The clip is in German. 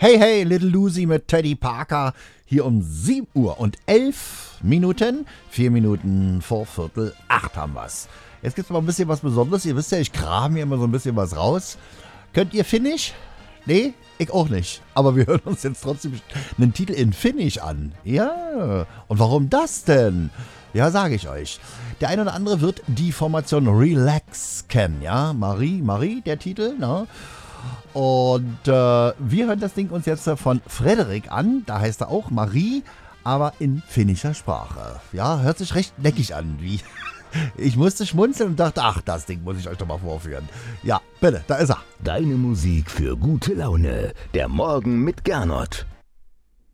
Hey, hey, Little Lucy mit Teddy Parker. Hier um 7 Uhr und 11 Minuten. 4 Minuten vor Viertel 8 haben wir's. Jetzt gibt's mal ein bisschen was Besonderes. Ihr wisst ja, ich kram hier immer so ein bisschen was raus. Könnt ihr Finnisch? Nee, ich auch nicht. Aber wir hören uns jetzt trotzdem einen Titel in Finnisch an. Ja, und warum das denn? Ja, sage ich euch. Der eine oder andere wird die Formation Relax kennen, ja? Marie, der Titel, ne? Und wir hören das Ding uns jetzt von Frederik an. Da heißt er auch Marie, aber in finnischer Sprache. Ja, hört sich recht neckig an. Ich musste schmunzeln und dachte, ach, das Ding muss ich euch doch mal vorführen. Ja, bitte, da ist er. Deine Musik für gute Laune. Der Morgen mit Gernot.